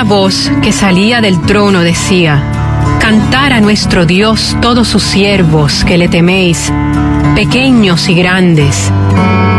Una voz que salía del trono decía: Cantar a nuestro Dios todos sus siervos que le teméis, pequeños y grandes.